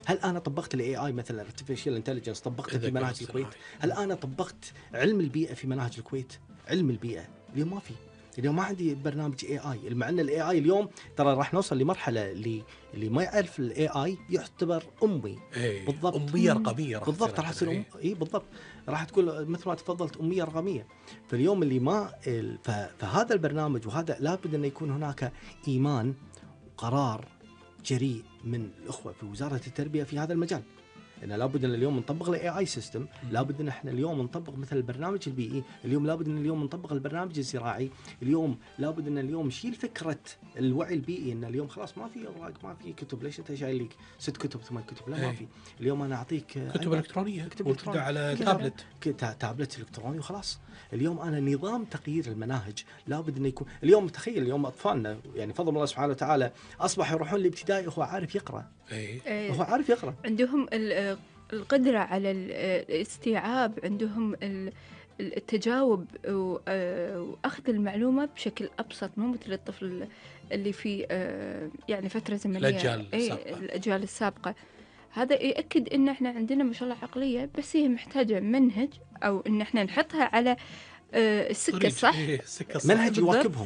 هل انا طبقت الاي اي مثلا ارتفيشال انتليجنس طبقته في مناهج الكويت؟ الصناعي. هل انا طبقت علم البيئه في مناهج الكويت؟ علم البيئه اليوم ما في، اليوم ما عندي برنامج اي اي. مع ان الاي اي اليوم ترى راح نوصل لمرحله اللي ما يعرف الاي اي يعتبر امي. ايه بالضبط. أمية رقمية بالضبط راح تصير اي بالضبط، راح تقول مثل ما تفضلت اميه رقميه. فاليوم اللي ما فهذا البرنامج وهذا لابد ان يكون هناك ايمان وقرار جريء من الاخوه في وزاره التربيه في هذا المجال. ان لابد ان اليوم نطبق الاي اي سيستم، لابد ان احنا اليوم نطبق مثل البرنامج البيئي، اليوم لابد ان اليوم نطبق البرنامج الزراعي، اليوم لابد ان اليوم نشيل فكره الوعي البيئي ان اليوم خلاص ما في اوراق ما في كتب، ليش انت شايل لك 6 كتب 8 كتب؟ لا ما في، اليوم انا اعطيك كتب إلكترونية موجودة على تابلت تابلت الكتروني وخلاص. اليوم انا نظام تغيير المناهج لابد انه يكون، اليوم تخيل اليوم اطفالنا يعني فضل الله سبحانه وتعالى اصبح يروحون الابتدائي هو عارف يقرا، هو عارف يقرا، عندهم القدرة على الاستيعاب، عندهم التجاوب وأخذ المعلومة بشكل أبسط، مو مثل الطفل اللي في يعني فترة زمنية الأجيال السابقة. هذا يأكد إن إحنا عندنا ما شاء الله عقلية، بس هي محتاجة منهج أو إن إحنا نحطها على السكة الصح، منهج يواكبهم.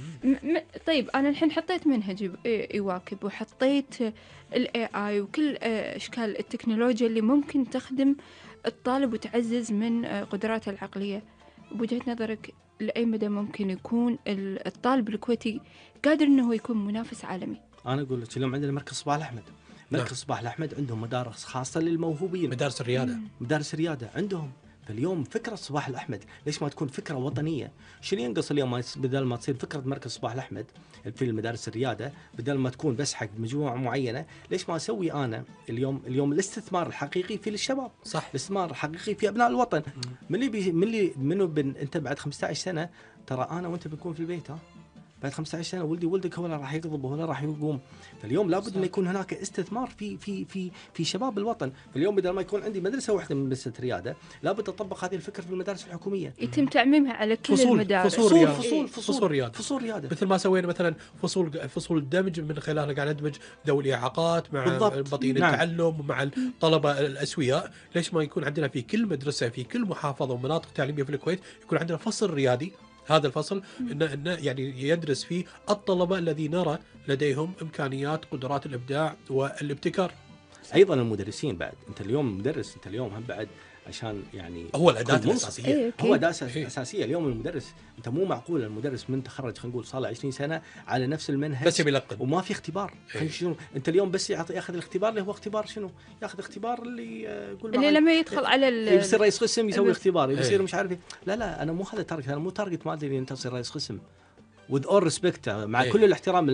طيب أنا الحين حطيت منهج يواكب، وحطيت ال AI وكل أشكال التكنولوجيا اللي ممكن تخدم الطالب وتعزز من قدراته العقلية. بوجهة نظرك لأي مدى ممكن يكون الطالب الكويتي قادر أنه يكون منافس عالمي؟ أنا أقول لك اليوم عندنا مركز صباح الأحمد، مركز صباح الأحمد عندهم مدارس خاصة للموهوبين، مدارس الريادة، مدارس الريادة عندهم. فاليوم فكرة صباح الأحمد ليش ما تكون فكرة وطنية؟ شنو ينقص اليوم بدل ما تصير فكرة مركز صباح الأحمد في المدارس الريادة، بدل ما تكون بس حق مجموعة معينة، ليش ما أسوي أنا اليوم الاستثمار الحقيقي في الشباب؟ صح، الاستثمار الحقيقي في أبناء الوطن. أنت بعد 15 سنة ترى أنا وأنت بنكون في البيت، بعد 15 سنه ولدك هو اللي راح يغضب وهو اللي راح يقوم. فاليوم لابد ان يكون هناك استثمار في شباب الوطن. فاليوم بدل ما يكون عندي مدرسه واحده من مدرسه رياده، لابد اطبق هذه الفكره في المدارس الحكوميه، يتم تعميمها على كل المدارس. فصول رياده، مثل ما سوينا مثلا فصول دمج، من خلالها قاعد ندمج ذوي الاعاقات مع بطيء التعلم ومع الطلبه الاسوياء. ليش ما يكون عندنا في كل مدرسه في كل محافظه ومناطق تعليميه في الكويت يكون عندنا فصل ريادي؟ هذا الفصل إنه يعني يدرس فيه الطلبة الذي نرى لديهم إمكانيات قدرات الإبداع والابتكار. أيضا المدرسين بعد، أنت اليوم مدرس، أنت اليوم هم بعد عشان يعني هو الأداة الأساسية، هو أداة أساسية. اليوم المدرس أنت مو معقول المدرس من تخرج خلينا نقول صار له 20 سنة على نفس المنهج بس يلقن وما في اختبار. شنو أنت اليوم بس ياخذ الاختبار اللي هو اختبار شنو؟ ياخذ اختبار اللي يقول اللي لما يدخل على يصير رئيس قسم يسوي اختبار، يصير مش عارف. لا أنا مو هذا تارجت، أنا مو تارجت مالتي إن أنت تصير رئيس قسم with all respect مع كل الاحترام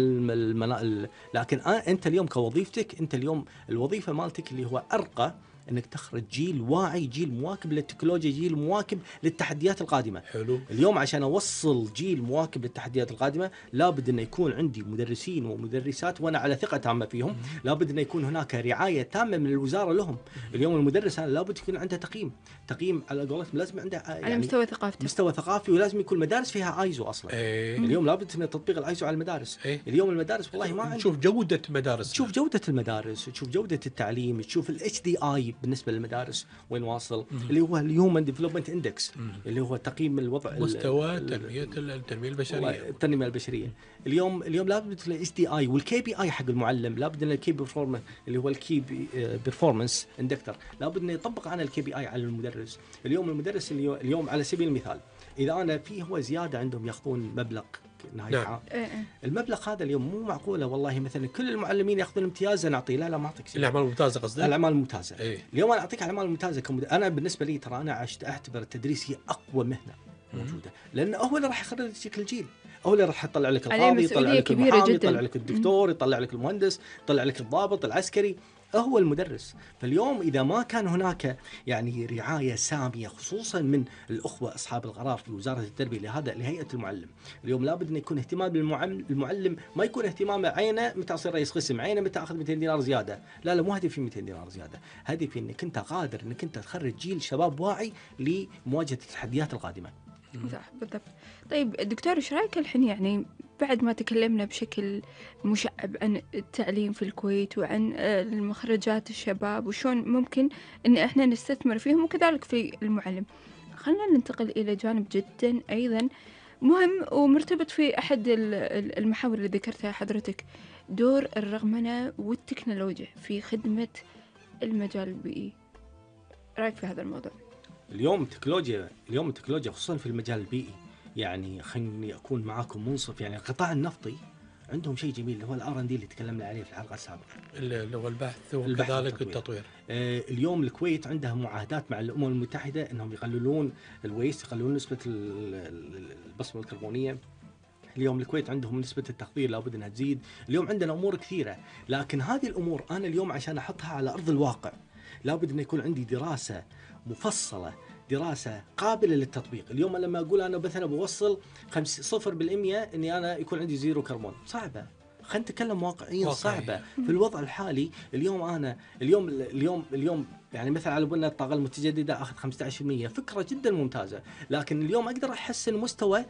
لكن أنت اليوم كوظيفتك، أنت اليوم الوظيفة مالتك اللي هو أرقى انك تخرج جيل واعي، جيل مواكب للتكنولوجيا، جيل مواكب للتحديات القادمه. حلو. اليوم عشان اوصل جيل مواكب للتحديات القادمه لابد انه يكون عندي مدرسين ومدرسات وانا على ثقه تامه فيهم، لابد انه يكون هناك رعايه تامه من الوزاره لهم. اليوم المدرس هذا لابد يكون عنده تقييم على قولتهم، لازم عنده يعني على مستوى ثقافي، ولازم يكون مدارس فيها ايزو اصلا. اليوم لابد ان تطبيق الايزو على المدارس. اليوم المدارس والله ما تشوف جوده مدارس، تشوف جوده المدارس، تشوف جوده التعليم، تشوف الاتش دي اي بالنسبه للمدارس وين واصل، اللي هو الهيومن ديفلوبمنت اندكس، اللي هو تقييم الوضع مستوى التنميه البشريه. التنميه البشريه. اليوم لابد الاتش دي اي والكي بي اي حق المعلم، لابد ان الكي بيرفورمانس اللي هو الكي بيرفورمانس اندكتور لابد انه يطبق على الكي بي اي على المدرس. اليوم المدرس اليوم على سبيل المثال اذا انا في هو زياده عندهم ياخذون مبلغ نهاية عام، المبلغ هذا اليوم مو معقوله والله مثلا كل المعلمين ياخذون امتياز انا اعطيه، لا ما اعطيك الاعمال الممتازه قصدك، الاعمال الممتازه. اليوم انا اعطيك الاعمال الممتازه انا بالنسبه لي ترى انا اعتبر التدريس هي اقوى مهنه موجوده، لانه هو اللي راح يخرج لك الجيل، هو اللي راح يطلع لك القاضي، يطلع لك المحامي، يطلع لك الدكتور، يطلع لك المهندس، يطلع لك الضابط العسكري، هو المدرس. فاليوم إذا ما كان هناك يعني رعاية سامية خصوصا من الأخوة أصحاب القرار في وزارة التربية لهيئة المعلم، اليوم لابد أن يكون اهتمام بالمعلم، ما يكون اهتمام عينه متى أصير رئيس قسم، عينه متى أخذ 200 دينار زيادة، لا مو هدفي 200 دينار زيادة، هدفي أنك أنت قادر أنك أنت تخرج جيل شباب واعي لمواجهة التحديات القادمة. صح بالضبط. طيب دكتور، ايش رايك الحين يعني بعد ما تكلمنا بشكل مشعب عن التعليم في الكويت وعن المخرجات الشباب وشون ممكن ان احنا نستثمر فيهم وكذلك في المعلم، خلينا ننتقل الى جانب جدا ايضا مهم ومرتبط في احد المحاور اللي ذكرتها حضرتك، دور الرقمنة والتكنولوجيا في خدمة المجال البيئي. رايك في هذا الموضوع؟ اليوم التكنولوجيا خصوصا في المجال البيئي، يعني خليني أكون معاكم منصف، يعني القطاع النفطي عندهم شيء جميل اللي هو الR&D اللي تكلمنا عليه في الحلقة السابقة، اللي هو البحث وكذلك التطوير. اليوم الكويت عندها معاهدات مع الأمم المتحدة أنهم يقللون الويست، يقللون نسبة البصمة الكربونية. اليوم الكويت عندهم نسبة التخطير لابد أنها تزيد. اليوم عندنا أمور كثيرة، لكن هذه الأمور أنا اليوم عشان أحطها على أرض الواقع لابد أن يكون عندي دراسة مفصلة، دراسة قابلة للتطبيق. اليوم لما أقول أنا مثلا بوصل 0% أني أنا يكون عندي زيرو كربون، صعبة. خلينا نتكلم واقعيا، صعبة في الوضع الحالي. اليوم أنا اليوم يعني مثلا على بالنا الطاقة المتجددة أخذ 15%، فكرة جدا ممتازة، لكن اليوم أقدر أحسن مستوى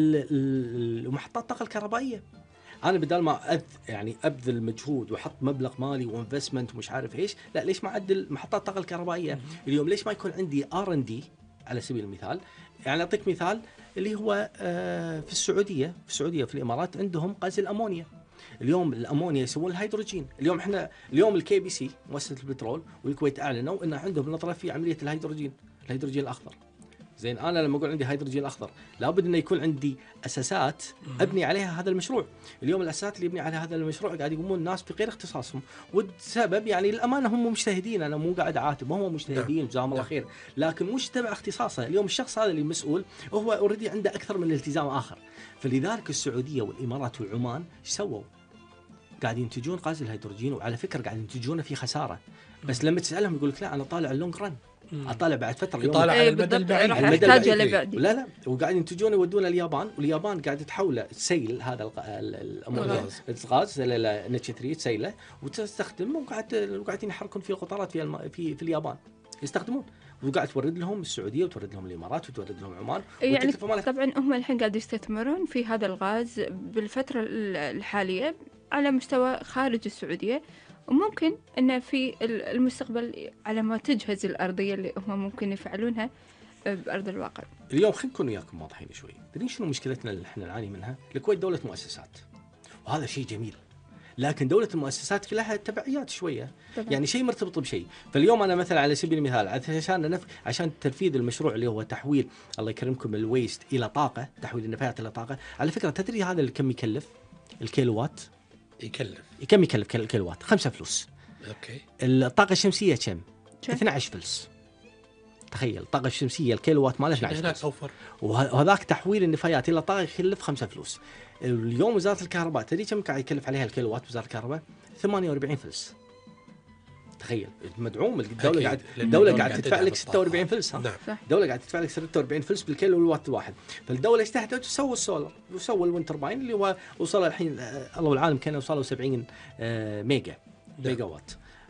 محطات الطاقة الكهربائية. أنا بدل ما يعني أبذل مجهود وأحط مبلغ مالي وانفستمنت ومش عارف إيش، لا ليش ما أعدل محطات الطاقة الكهربائية؟ اليوم ليش ما يكون عندي R&D على سبيل المثال؟ يعني أعطيك مثال اللي هو في السعودية في الإمارات عندهم غاز الأمونيا. اليوم الأمونيا يسوون الهيدروجين. اليوم إحنا اليوم الKBC مؤسسة البترول والكويت أعلنوا إن عندهم نظرة في عملية الهيدروجين الأخضر. زين، أنا لما أقول عندي هيدروجين أخضر لابد إنه يكون عندي أساسات أبني عليها هذا المشروع. اليوم الأساسات اللي يبني عليها هذا المشروع قاعد يقومون الناس بغير اختصاصهم، والسبب يعني الأمانة هم مجتهدين، أنا مو قاعد أعاتب، هم مجتهدين جزاهم الله خير، لكن مش تبع اختصاصه. اليوم الشخص هذا اللي مسؤول هو أوريدي عنده أكثر من التزام آخر. فلذلك السعودية والإمارات وعمان إيش سووا؟ قاعد ينتجون غاز الهيدروجين، وعلى فكرة قاعد ينتجونه في خسارة، بس لما تسألهم يقول لك لا أنا طالع اللونج رن، اطالع بعد فتره، يطالع على المدى البعيد، لا وقاعد ينتجون يودون اليابان، واليابان قاعد تحوله تسيل هذا الامونيا الغاز NH3 تسيله وتستخدمه، وقاعدين يحركون في القطارات في اليابان يستخدمون، وقاعد تورد لهم السعوديه وتورد لهم الامارات وتورد لهم عمان. يعني طبعا هم الحين قاعد يستثمرون في هذا الغاز بالفتره الحاليه على مستوى خارج السعوديه، وممكن أن في المستقبل على ما تجهز الأرضية اللي هم ممكن يفعلونها بأرض الواقع. اليوم خلينا نكون وياكم واضحين شوي. تدرين شنو مشكلتنا اللي احنا نعاني منها؟ الكويت دولة مؤسسات، وهذا شيء جميل، لكن دولة المؤسسات لها تبعيات شوية طبعا. يعني شيء مرتبط بشيء. فاليوم أنا مثلا على سبيل المثال عشان تنفيذ المشروع اللي هو تحويل الله يكرمكم الويست إلى طاقة، تحويل النفايات إلى طاقة، على فكرة تدري هذا اللي كم يكلف؟ الكيلووات كم يكلف الكيلووات؟ 5 فلوس. اوكي. الطاقة الشمسية كم؟ 12 فلس. تخيل الطاقة الشمسية الكيلووات ماله 12 فلس، وهذاك تحويل النفايات إلى طاقة يكلف 5 فلوس. اليوم وزارة الكهرباء تدري كم قاعد يكلف عليها الكيلووات؟ وزارة الكهرباء 48 فلس. تخيل مدعوم، الدولة قاعد تدفع لك 46 فلس. الدولة قاعد تدفع لك 46 فلس بالكيلو وات الواحد. فالدولة اجتهدت وسووا السولر وسووا الويند ترباين اللي هو وصل الحين الله والعالم كانوا وصلوا 70 ميجا وات،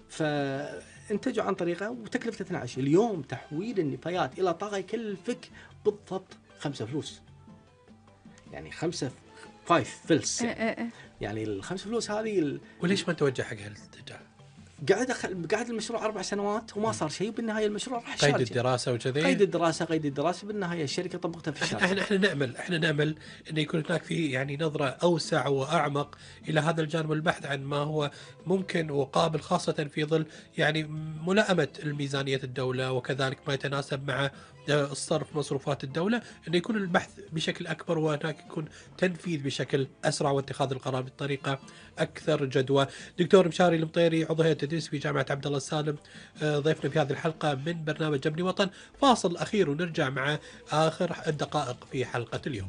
فانتجوا عن طريقه وتكلفة 12. اليوم تحويل النفايات إلى طاقة يكلفك بالضبط 5 فلوس، يعني 5 فلس يعني ال5 فلوس هذه وليش ما توجه حق هالاتجاه؟ قاعد المشروع 4 سنوات وما صار شيء، بالنهايه المشروع راح قيد الدراسه وكذا، قيد الدراسه بالنهايه الشركه طبقتها في الشارع. احنا نامل انه يكون هناك في يعني نظره اوسع واعمق الى هذا الجانب، البحث عن ما هو ممكن وقابل، خاصه في ظل يعني ملائمه الميزانيه الدوله وكذلك ما يتناسب مع الصرف مصروفات الدولة، أن يكون البحث بشكل أكبر وهناك يكون تنفيذ بشكل أسرع واتخاذ القرار بطريقة أكثر جدوى. دكتور مشاري المطيري عضو هيئة التدريس في جامعة عبد الله السالم ضيفنا في هذه الحلقة من برنامج ابني وطن. فاصل أخير ونرجع مع آخر الدقائق في حلقة اليوم.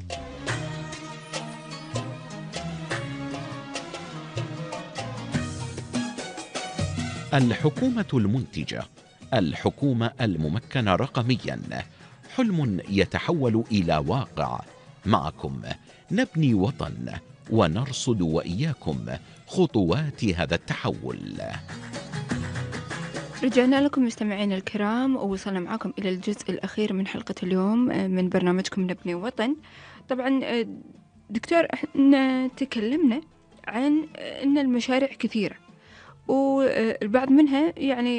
الحكومة المنتجة، الحكومة الممكنة رقميا، حلم يتحول إلى واقع. معكم نبني وطن ونرصد وإياكم خطوات هذا التحول. رجعنا لكم مستمعينا الكرام، ووصلنا معكم إلى الجزء الأخير من حلقة اليوم من برنامجكم نبني وطن. طبعا دكتور، احنا تكلمنا عن أن المشاريع كثيرة، والبعض منها يعني